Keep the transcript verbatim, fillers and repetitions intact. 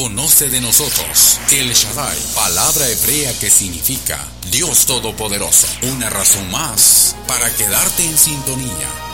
conoce de nosotros. El Shaddai, palabra hebrea que significa Dios Todopoderoso. Una razón más para quedarte en sintonía.